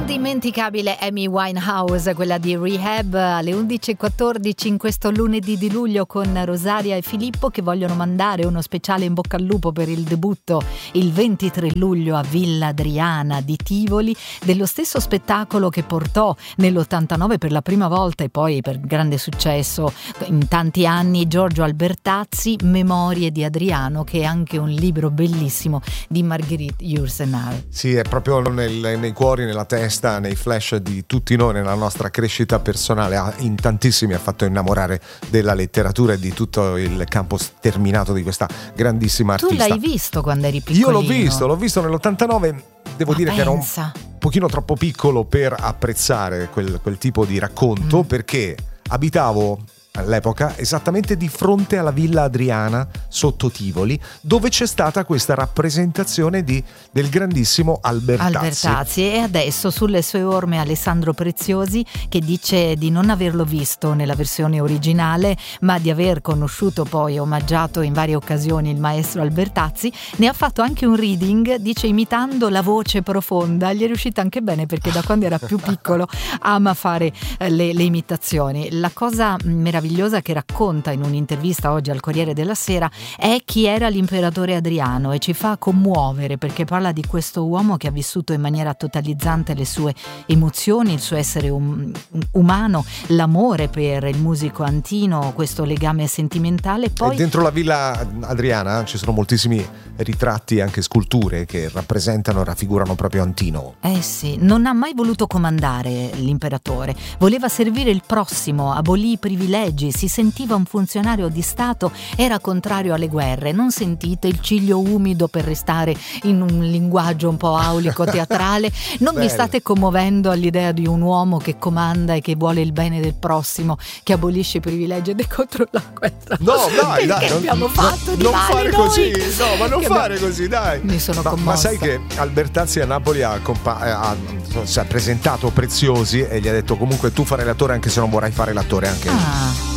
Indimenticabile Amy Winehouse, quella di Rehab, alle 11:14 in questo lunedì di luglio, con Rosaria e Filippo che vogliono mandare uno speciale in bocca al lupo per il debutto il 23 luglio a Villa Adriana di Tivoli dello stesso spettacolo che portò nell'89 per la prima volta e poi per grande successo in tanti anni Giorgio Albertazzi, Memorie di Adriano, che è anche un libro bellissimo di Marguerite Yourcenar. Sì, è proprio nei cuori, nella testa, nei flash di tutti noi, nella nostra crescita personale. In tantissimi ha fatto innamorare della letteratura e di tutto il campo sterminato di questa grandissima artista. Tu l'hai visto quando eri piccolino? Io l'ho visto nell'89. Devo dire che ero un pochino troppo piccolo per apprezzare quel tipo di racconto, perché abitavo all'epoca esattamente di fronte alla Villa Adriana sotto Tivoli, dove c'è stata questa rappresentazione del grandissimo Albertazzi. E adesso sulle sue orme Alessandro Preziosi, che dice di non averlo visto nella versione originale, ma di aver conosciuto poi e omaggiato in varie occasioni il maestro Albertazzi. Ne ha fatto anche un reading, dice, imitando la voce profonda. Gli è riuscita anche bene, perché da quando era più piccolo ama fare le imitazioni. La cosa meravigliosa che racconta in un'intervista oggi al Corriere della Sera è chi era l'imperatore Adriano, e ci fa commuovere perché parla di questo uomo che ha vissuto in maniera totalizzante le sue emozioni, il suo essere umano, l'amore per il musico Antino, questo legame sentimentale. Poi e dentro la Villa Adriana ci sono moltissimi ritratti, anche sculture che rappresentano e raffigurano proprio Antino. Sì, non ha mai voluto comandare l'imperatore, voleva servire il prossimo, abolì i privilegi, si sentiva un funzionario di Stato, era contrario alle guerre. Non sentite il ciglio umido, per restare in un linguaggio un po' aulico teatrale? Non vi state commuovendo all'idea di un uomo che comanda e che vuole il bene del prossimo, che abolisce i privilegi ed è contro la guerra? No, dai, abbiamo fatto di non male fare noi? Così, no, ma non fare così, dai. Mi sono commossa. Ma sai che Albertazzi a Napoli si è presentato Preziosi e gli ha detto: comunque tu farai l'attore, anche se non vorrai fare l'attore anche